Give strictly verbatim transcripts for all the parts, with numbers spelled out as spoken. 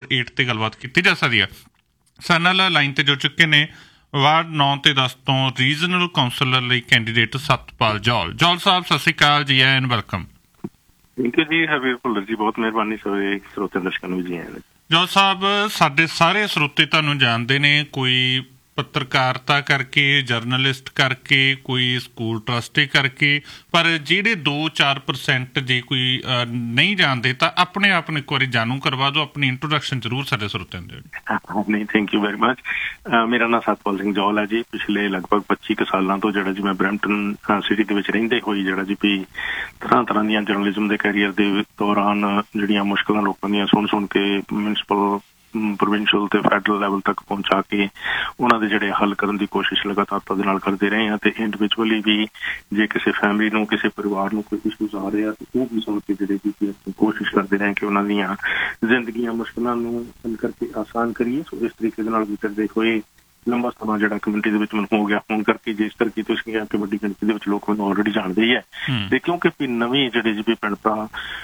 Eight ਤੇ ਗੱਲਬਾਤ ਕੀਤੀ ਜਾ ਸਕਦੀ ਹੈ। ਸਾਡੇ ਨਾਲ ਲਾਈਨ 'ਤੇ ਜੁੜ ਚੁੱਕੇ ਨੇ ਵਾਰਡ ਨੌ ਤੇ ਦਸ ਤੋਂ ਰੀਜਨਲ ਕਾਉਂਸਲਰ ਲਈ ਕੈਂਡੀਡੇਟ ਸਤਪਾਲ ਜੌਲ। ਜੌਲ ਸਾਹਿਬ ਸਤਿ ਸ਼੍ਰੀ ਅਕਾਲ ਜੀ, ਐਨ ਵੈਲਕਮ। ਥੈਂਕ ਯੂ ਜੀ, ਹਰਵੀਰ ਭੁੱਲਰ ਜੀ, ਬਹੁਤ ਮਿਹਰਬਾਨੀ। ਸਾਰੇ ਸਰੋਤੇ ਦਰਸ਼ਕਾਂ ਨੂੰ ਵੀ ਜੀ ਆਇਆਂ। ਜੌਲ ਸਾਹਿਬ, ਸਾਡੇ ਸਾਰੇ ਸਰੋਤੇ ਤੁਹਾਨੂੰ ਜਾਣਦੇ ਨੇ, ਕੋਈ ਪੱਤਰਕਾਰਤਾ ਕਰਕੇ, ਜਰਨਲਿਸਟ ਕਰਕੇ, ਕੋਈ ਸਕੂਲ ਟਰਸਟੀ ਕਰਕੇ, ਪਰ ਜਿਹੜੇ ਦੋ ਚਾਰ ਪਰਸੈਂਟ ਜੇ ਕੋਈ ਨਹੀਂ ਜਾਣਦੇ ਤਾਂ ਆਪਣੇ ਆਪ ਨੂੰ ਇੱਕ ਵਾਰੀ ਜਾਣੂ ਕਰਵਾ ਦਿਓ, ਆਪਣੀ ਇੰਟਰੋਡਕਸ਼ਨ ਜ਼ਰੂਰ ਸਾਡੇ ਸਰੋਤਿਆਂ ਦੇ। ਨਹੀਂ, ਥੈਂਕ ਯੂ ਵੈਰੀ ਮਚ। ਮੇਰਾ ਨਾਮ ਸਤਪਾਲ ਸਿੰਘ ਜੌਲ ਹੈ ਜੀ। ਪਿਛਲੇ ਲਗਭਗ ਪੱਚੀ ਕੁ ਸਾਲਾਂ ਤੋਂ ਜਿਹੜਾ ਜੀ ਮੈਂ ਬਰੈਂਪਟਨ ਸਿਟੀ ਦੇ ਵਿੱਚ ਰਹਿੰਦੇ ਹੋਈ ਜਿਹੜਾ ਜੀ ਵੀ ਤਰ੍ਹਾਂ ਤਰ੍ਹਾਂ ਦੀਆਂ ਜਰਨਲਿਜ਼ਮ ਦੇ ਕੈਰੀਅਰ ਦੇ ਦੌਰਾਨ ਜਿਹੜੀਆਂ ਮੁਸ਼ਕਲਾਂ ਲੋਕਾਂ ਦੀਆਂ ਸੁਣ ਸੁਣ ਕੇ ਮਿਊਨਿਸਪਲ, ਪ੍ਰੋਵਿੰਸ਼ੀਅਲ ਤੇ ਫੈਡਰਲ ਲੈਵਲ ਤੱਕ ਪਹੁੰਚਾ ਕੇ ਉਹਨਾਂ ਦੇ ਜਿਹੜੇ ਹੱਲ ਕਰਨ ਦੀ ਕੋਸ਼ਿਸ਼ ਲਗਾਤਾਰਤਾ ਦੇ ਨਾਲ ਕਰਦੇ ਰਹੇ ਹਾਂ। ਤੇ ਇੰਡੀਵਿਜੂਅਲੀ ਵੀ ਜੇ ਕਿਸੇ ਫੈਮਿਲੀ ਨੂੰ, ਕਿਸੇ ਪਰਿਵਾਰ ਨੂੰ ਕੋਈ ਇਸ਼ੂਜ਼ ਆ ਰਹੇ ਆ ਤਾਂ ਉਹ ਵੀ ਸੁਣ ਕੇ ਜਿਹੜੇ ਵੀ ਕੋਸ਼ਿਸ਼ ਕਰਦੇ ਰਹੇ ਕਿ ਉਹਨਾਂ ਦੀਆਂ ਜ਼ਿੰਦਗੀਆਂ ਮੁਸ਼ਕਲਾਂ ਨੂੰ ਹੱਲ ਕਰਕੇ ਆਸਾਨ ਕਰੀਏ। ਸੋ ਇਸ ਤਰੀਕੇ ਦੇ ਨਾਲ ਵਿਚਰਦੇ ਹੋਏ ਲੰਬਾ ਸਮਾਂ ਜਿਹੜਾ ਕਮਿਊਨਿਟੀ ਦੇ ਵਿੱਚ ਮੈਨੂੰ ਹੋ ਗਿਆ ਹੋਣ ਕਰਕੇ, ਜਿਸ ਕਰਕੇ ਤੁਸੀਂ ਕਿਹਾ ਕਿ ਵੱਡੀ ਗਿਣਤੀ ਦੇ ਵਿੱਚ ਲੋਕ ਮੈਨੂੰ ਆਲਰੇਡੀ ਜਾਣਦੇ ਹੀ ਹੈ। ਤੇ ਕਿਉਂਕਿ ਵੀ ਨਵੇਂ ਜਿਹੜੇ ਜੀ ਵੀ ਪਿੰਡ ਤਾਂ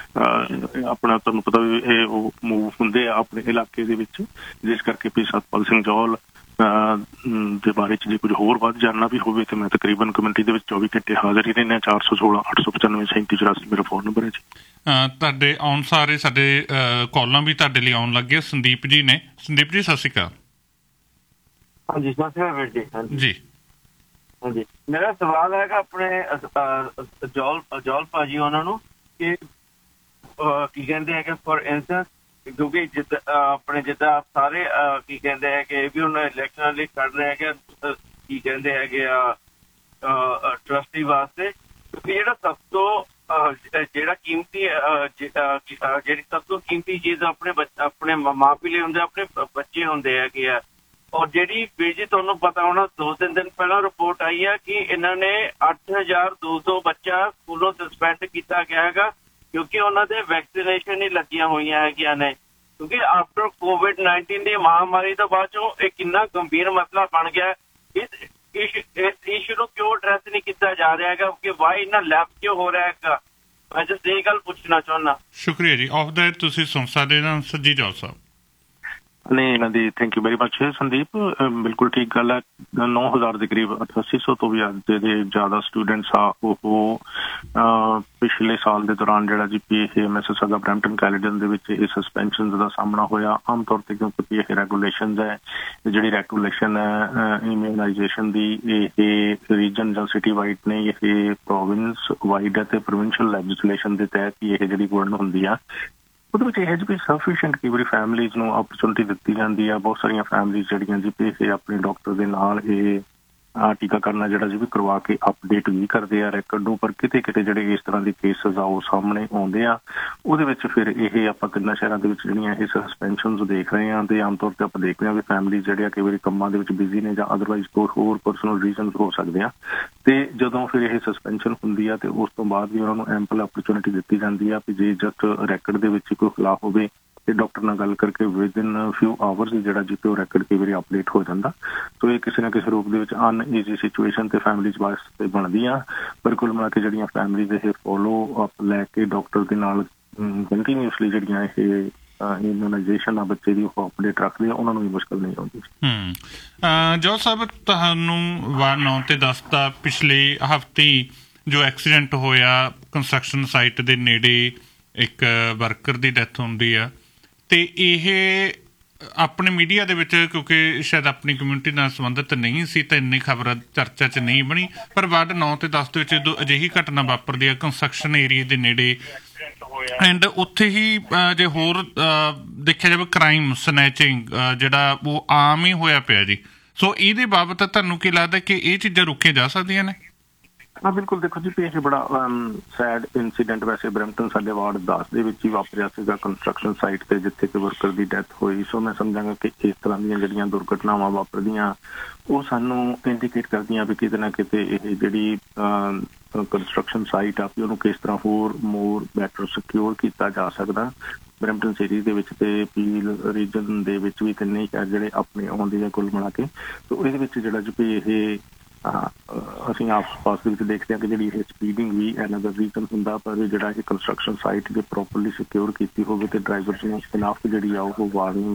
ਆਪਣਾ ਤੁਹਾਨੂੰ ਪਤਾ ਵੀ ਇਹ ਉਹ ਮੂਵ ਹੁੰਦੇ ਆ ਆਪਣੇ ਇਲਾਕੇ ਦੇ ਵਿੱਚ, ਜਿਸ ਕਰਕੇ ਵੀ ਸਤਪਾਲ ਸਿੰਘ ਜੌਲ ਦੇ ਬਾਰੇ ਚ ਜੇ ਕੁਝ ਹੋਰ ਵੱਧ ਜਾਣਨਾ ਵੀ ਹੋਵੇ ਤਾਂ ਮੈਂ ਤਕਰੀਬਨ ਕਮਿਊਨਿਟੀ ਦੇ ਵਿੱਚ ਚੌਵੀ ਘੰਟੇ ਹਾਜ਼ਰ ਹੀ ਰਹਿੰਦੇ। ਚਾਰ ਸੌ ਸੋਲਾਂ ਅੱਠ ਸੌ ਪਚਾਨਵੇਂ ਸੈਂਤੀ ਚੁਰਾਸੀ ਮੇਰਾ ਫੋਨ ਨੰਬਰ ਹੈ ਜੀ। ਤੁਹਾਡੇ ਆਉਣ ਸਾਰੇ ਸਾਡੇ ਕਾਲਾਂ ਵੀ ਤੁਹਾਡੇ ਲਈ ਆਉਣ ਲੱਗੇ। ਸੰਦੀਪ ਜੀ ਨੇ। ਸੰਦੀਪ ਜੀ ਸਤਿ ਸ਼੍ਰੀ ਅਕਾਲ। ਹਾਂਜੀ ਸਤਿ ਸ਼੍ਰੀ ਅਕਾਲ ਜੀ। ਜੀ ਹਾਂਜੀ, ਮੇਰਾ ਸਵਾਲ ਹੈਗਾ ਆਪਣੇ ਜੌਲ ਜੌਲ ਭਾਜੀ ਉਹਨਾਂ ਨੂੰ ਕਿ ਕੀ ਕਹਿੰਦੇ ਹੈਗੇ ਫੋਰ ਇੰਸਟੈਂਸ, ਕਿਉਂਕਿ ਜਿੱਦਾਂ ਆਪਣੇ ਜਿੱਦਾਂ ਸਾਰੇ ਕੀ ਕਹਿੰਦੇ ਹੈਗੇ ਵੀ ਹੁਣ ਇਲੈਕਸ਼ਨਾਂ ਲਈ ਕੱਢ ਰਹੇ ਹੈਗੇ ਕੀ ਕਹਿੰਦੇ ਹੈਗੇ ਆ ਟਰਸਟੀ ਵਾਸਤੇ, ਕਿਉਂਕਿ ਜਿਹੜਾ ਸਭ ਤੋਂ ਜਿਹੜਾ ਕੀਮਤੀ ਜਿਹੜੀ ਸਭ ਤੋਂ ਕੀਮਤੀ ਚੀਜ਼ ਆਪਣੇ ਆਪਣੇ ਮਾਂ ਪਿਓ ਲਈ ਹੁੰਦੇ, ਆਪਣੇ ਬੱਚੇ ਹੁੰਦੇ ਹੈਗੇ ਆ। ਔਰ ਜਿਹੜੀ ਵੀਰ ਜੀ ਤੁਹਾਨੂੰ ਪਤਾ ਹੋਣਾ, ਦੋ ਤਿੰਨ ਦਿਨ ਪਹਿਲਾਂ ਰਿਪੋਰਟ ਆਈ ਹੈ ਕਿ ਇਹਨਾਂ ਨੇ ਅੱਠ ਹਜ਼ਾਰ ਦੋ ਸੌ ਬੱਚਾ ਸਕੂਲੋਂ ਸਸਪੈਂਡ ਕੀਤਾ ਗਿਆ ਹੈਗਾ ਕਿਉਂਕਿ ਉਹਨਾਂ ਦੇ ਵੈਕਸੀਨੇਸ਼ਨ ਹੀ ਲੱਗੀਆਂ ਹੋਈਆਂ ਹੈਗੀਆਂ ਨੇ। ਕਿਉਂਕਿ ਆਫਟਰ ਕੋਵਿਡ ਨਾਈਨਟੀਨ ਦੀ ਮਹਾਂਮਾਰੀ ਤੋਂ ਬਾਅਦ ਚੋਂ ਇਹ ਕਿੰਨਾ ਗੰਭੀਰ ਮਸਲਾ ਬਣ ਗਿਆ। ਇਸ ਇਸ ਇਸ਼ੂ ਨੂੰ ਕਿਉਂ ਐਡਰੈਸ ਨਹੀਂ ਕੀਤਾ ਜਾ ਰਿਹਾ ਹੈਗਾ ਕਿ ਵਾਈ ਇੰਨਾ ਲੈਪ ਕਿਉਂ ਹੋ ਰਿਹਾ ਹੈਗਾ? ਮੈਂ ਜਸਟ ਇਹ ਗੱਲ ਪੁੱਛਣਾ ਚਾਹੁੰਦਾ। ਸ਼ੁਕਰੀਆ ਜੀ। ਆਫ ਦਾ ਤੁਸੀਂ ਸੁਣ ਸਕਦੇ ਨਾ ਸੱਜੀ ਜੌਲ ਸਾਹਿਬ। ਨਹੀਂ, ਇਹਨਾਂ ਦੀ thank you very much Sandeep. ਬਿਲਕੁਲ ਠੀਕ ਗੱਲ ਹੈ। ਨੌ ਹਜ਼ਾਰ ਦੇ ਕਰੀਬ ਅਠਾਸੀ ਸੌ ਤੋਂ ਵੀ ਅੱਜ ਦੇ ਜ਼ਿਆਦਾ ਸਟੂਡੈਂਟਸ ਆ ਉਹ ਪਿਛਲੇ ਸਾਲ ਦੇ ਦੌਰਾਨ ਜਿਹੜਾ ਜੀ ਪੀ ਇਹ ਮਿਸਿਸਾਗਾ ਬਰੈਂਪਟਨ ਕੈਲੀਡਨ ਦੇ ਵਿੱਚ ਇਹ ਸਸਪੈਂਸ਼ਨ ਦਾ ਸਾਹਮਣਾ ਹੋਇਆ। ਆਮ ਤੌਰ ਤੇ ਕਿਉਂਕਿ ਇਹ ਰੈਗੂਲੇਸ਼ਨ ਹੈ, ਜਿਹੜੀ ਰੈਗੂਲੇਸ਼ਨ ਹੈ ਇਮਿਊਨਾਈਜੇਸ਼ਨ ਦੀ, ਇਹ ਰੀਜਨ ਜਾਂ ਸਿਟੀ ਵਾਈਡ ਨੇ, ਇਹ ਪ੍ਰੋਵਿੰਸ ਵਾਈਡ ਹੈ ਤੇ ਪ੍ਰੋਵਿੰਸ਼ੀਅਲ ਲੈਜਿਸਲੇਸ਼ਨ ਦੇ ਤਹਿਤ ਹੀ ਇਹ ਜਿਹੜੀ ਗਵਰਨ ਹੁੰਦੀ ਆ। ਉਹਦੇ ਵਿੱਚ ਇਹ ਵੀ ਸਫੀਸ਼ੀਐਂਟ ਕਈ ਵਾਰੀ ਫੈਮਲੀਜ਼ ਨੂੰ ਓਪਰਚੁਨਿਟੀ ਦਿੱਤੀ ਜਾਂਦੀ ਆ। ਬਹੁਤ ਸਾਰੀਆਂ ਫੈਮਲੀਜ਼ ਜਿਹੜੀਆਂ ਜੀ ਇਹ ਆਪਣੇ ਡਾਕਟਰ ਦੇ ਨਾਲ ਇਹ ਟੀਕਾਕਰਨ ਜਿਹੜਾ ਜੀ ਵੀ ਕਰਵਾ ਕੇ ਅਪਡੇਟ ਵੀ ਕਰਦੇ ਆ ਰੈਕਡ ਨੂੰ, ਪਰ ਕਿਤੇ ਕਿਤੇ ਜਿਹੜੇ ਇਸ ਤਰ੍ਹਾਂ ਦੇ ਕੇਸਿਸ ਆ ਉਹ ਸਾਹਮਣੇ ਆਉਂਦੇ ਆ। ਉਹਦੇ ਵਿੱਚ ਫਿਰ ਇਹ ਆਪਾਂ ਕਿੰਨਾ ਸ਼ਹਿਰਾਂ ਦੇ ਵਿੱਚ ਜਿਹੜੀਆਂ ਇਹ ਸਸਪੈਂਸ਼ਨ ਦੇਖ ਰਹੇ ਹਾਂ ਤੇ ਆਮ ਤੌਰ ਤੇ ਆਪਾਂ ਦੇਖਦੇ ਹਾਂ ਵੀ ਫੈਮਲੀ ਜਿਹੜੇ ਆ ਕਈ ਵਾਰੀ ਕੰਮਾਂ ਦੇ ਵਿੱਚ ਬਿਜ਼ੀ ਨੇ ਜਾਂ ਅਦਰਵਾਈਜ਼ ਕੋਈ ਹੋਰ ਪਰਸਨਲ ਰੀਜ਼ਨਸ ਹੋ ਸਕਦੇ ਆ। ਤੇ ਜਦੋਂ ਫਿਰ ਇਹ ਸਸਪੈਂਸ਼ਨ ਹੁੰਦੀ ਆ ਤੇ ਉਸ ਤੋਂ ਬਾਅਦ ਵੀ ਉਹਨਾਂ ਨੂੰ ਐਂਪਲ ਓਪਰਚੁਨਿਟੀ ਦਿੱਤੀ ਜਾਂਦੀ ਆ ਵੀ ਜੇ ਜਸਟ ਰੈਕਡ ਦੇ ਵਿੱਚ ਕੋਈ ਖਿਲਾਫ ਹੋਵੇ ਤੇ ਡਾਕਟਰ ਨਾਲ ਗੱਲ ਕਰਕੇ ਵਿਦਿਨ ਫਿਊ ਆਵਰਸ ਜਿਹੜਾ ਜਿੱਥੇ ਉਹ ਰੈਕਡ ਕਈ ਵਾਰੀ ਅਪਡੇਟ ਹੋ ਜਾਂਦਾ। ਸੋ ਇਹ ਕਿਸੇ ਨਾ ਕਿਸੇ ਰੂਪ ਦੇ ਵਿੱਚ ਅਨਈਜ਼ੀ ਸਿਚੁਏਸ਼ਨ ਤੇ ਫੈਮਲੀਜ਼ ਵਾਸਤੇ ਬਣਦੀ ਆ। ਪਰ ਕੁੱਲ ਮਿਲਾ ਕੇ ਜਿਹੜੀਆਂ ਫੈਮਲੀਜ਼ ਇਹ ਫੋਲੋ ਅਪ ਲੈ ਕੇ ਡਾਕਟਰ ਦੇ ਨਾਲ ਕੰਟੀਨਿਊਸਲੀ ਜਿਹੜੀਆਂ ਇਹ ਇਮਿਊਨਾਈਜੇਸ਼ਨ ਆ ਬੱਚੇ ਦੀ ਉਹ ਅਪਡੇਟ ਰੱਖਦੇ ਆ, ਉਹਨਾਂ ਨੂੰ ਵੀ ਮੁਸ਼ਕਿਲ ਨਹੀਂ ਆਉਂਦੀ। ਹੂੰ ਜੌਲ ਸਾਹਿਬ, ਤੁਹਾਨੂੰ ਵਾਰਡ ਨੌ ਤੇ ਦਸ ਦਾ ਪਿਛਲੇ ਹਫ਼ਤੇ ਜੋ ਐਕਸੀਡੈਂਟ ਹੋਇਆ ਕੰਸਟਰਕਸ਼ਨ ਸਾਈਟ ਦੇ ਨੇੜੇ ਇੱਕ ਵਰਕਰ ਦੀ ਡੈਥ ਹੁੰਦੀ ਆ, ਤੇ ਇਹ ਆਪਣੇ ਮੀਡੀਆ ਦੇ ਵਿੱਚ ਕਿਉਂਕਿ ਸ਼ਾਇਦ ਆਪਣੀ ਕਮਿਊਨਿਟੀ ਨਾਲ ਸੰਬੰਧਿਤ ਨਹੀਂ ਸੀ ਤਾਂ ਇੰਨੀ ਖਬਰ ਚਰਚਾ 'ਚ ਨਹੀਂ ਬਣੀ, ਪਰ ਵਾਰਡ ਨੌ ਤੇ ਦਸ ਦੇ ਵਿੱਚ ਜਦੋਂ ਅਜਿਹੀ ਘਟਨਾ ਵਾਪਰਦੀ ਆ ਕੰਸਟਰਕਸ਼ਨ ਏਰੀਏ ਦੇ ਨੇੜੇ ਐਂਡ ਉੱਥੇ ਹੀ ਜੇ ਹੋਰ ਦੇਖਿਆ ਜਾਵੇ ਕ੍ਰਾਈਮ ਸਨੈਚਿੰਗ ਜਿਹੜਾ ਉਹ ਆਮ ਹੀ ਹੋਇਆ ਪਿਆ ਜੀ। ਸੋ ਇਹਦੇ ਬਾਬਤ ਤੁਹਾਨੂੰ ਕੀ ਲੱਗਦਾ ਕਿ ਇਹ ਚੀਜ਼ਾਂ ਰੋਕੀਆਂ ਜਾ ਸਕਦੀਆਂ ਨੇ? ਹਾਂ ਬਿਲਕੁਲ। ਦੇਖੋ ਜੀ ਇਹ ਬੜਾ ਸੈਡ ਇੰਸੀਡੈਂਟ ਵੈਸੇ ਬਰੈਂਪਟਨ ਸਾਡੇ ਵਾਰਡ ਦਸ ਦੇ ਵਿੱਚ ਹੀ ਵਾਪਰਿਆ ਸੀਗਾ ਕੰਸਟਰਕਸ਼ਨ ਸਾਈਟ ਤੇ ਜਿੱਥੇ ਕਿ ਵਰਕਰ ਦੀ ਡੈਥ ਹੋਈ। ਸੋ ਮੈਂ ਸਮਝਾਂਗਾ ਕਿ ਇਸ ਤਰ੍ਹਾਂ ਦੀਆਂ ਜਿਹੜੀਆਂ ਦੁਰਘਟਨਾਵਾਂ ਵਾਪਰਦੀਆਂ ਉਹ ਸਾਨੂੰ ਇੰਡੀਕੇਟ ਕਰਦੀਆਂ ਵੀ ਕਿਤੇ ਨਾ ਕਿਤੇ ਇਹ ਜਿਹੜੀ ਕੰਸਟਰਕਸ਼ਨ ਸਾਈਟ ਆ ਵੀ ਉਹਨੂੰ ਕਿਸ ਤਰ੍ਹਾਂ ਹੋਰ ਮੋਰ ਬੈਟਰ ਸਿਕਿਉਰ ਕੀਤਾ ਜਾ ਸਕਦਾ। ਬਰੈਂਪਟਨ ਸਿਟੀ ਦੇ ਵਿੱਚ ਤੇ ਪੀਲ ਰੀਜਨ ਦੇ ਵਿੱਚ ਵੀ ਕਿੰਨੇ ਸ਼ਹਿਰ ਜਿਹੜੇ ਆਪਣੇ ਆਉਂਦੇ ਆ ਕੁੱਲ ਮਿਲਾ ਕੇ। ਸੋ ਇਹਦੇ ਵਿੱਚ ਜਿਹੜਾ ਜੀ ਇਹ ਅਸੀਂ ਆਸ ਪਾਸ ਦੇ ਵਿੱਚ ਦੇਖਦੇ ਹਾਂ ਕਿ ਜਿਹੜੀ ਇਹ ਸਪੀਡਿੰਗ ਵੀ ਐਨਦਰ ਰੀਜ਼ਨ ਹੁੰਦਾ, ਪਰ ਜਿਹੜਾ ਇਹ ਕੰਸਟਰਕਸ਼ਨ ਸਾਈਟ ਜੇ ਪ੍ਰੋਪਰਲੀ ਸਿਕਿਉਰ ਕੀਤੀ ਹੋਵੇ ਤੇ ਡਰਾਈਵਰਸ ਨੂੰ ਖਿਲਾਫ ਜਿਹੜੀ ਆ ਉਹ ਵਾਰਨਿੰਗ